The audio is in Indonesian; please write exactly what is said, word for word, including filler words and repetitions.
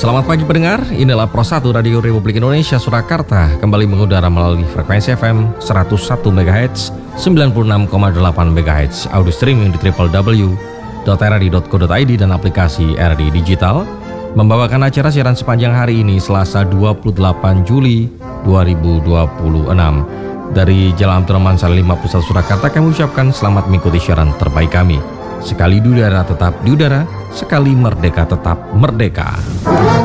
Selamat pagi pendengar, inilah Pro satu Radio Republik Indonesia Surakarta kembali mengudara melalui frekuensi F M seratus satu megahertz, sembilan puluh enam koma delapan megahertz, audio streaming di w w w titik r r d titik co titik i d dan aplikasi R R D Digital, membawakan acara siaran sepanjang hari ini Selasa dua puluh delapan Juli dua ribu dua puluh enam. Dari Jalan Abdurrahman Saleh lima Pusat Surakarta kami ucapkan selamat mengikuti siaran terbaik kami. Sekali di udara tetap di udara, sekali merdeka tetap merdeka.